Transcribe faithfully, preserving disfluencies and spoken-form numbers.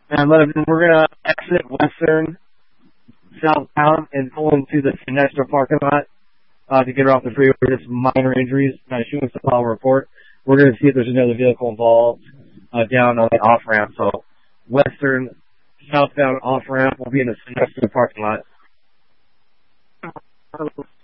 And let them, we're going to exit Western southbound and pull into the Sinestro parking lot uh, to get her off the freeway. Just minor injuries. Uh, she wants to file a report. We're going to see if there's another vehicle involved uh, down on the off-ramp. So Western southbound off-ramp will be in the Sinestro parking lot.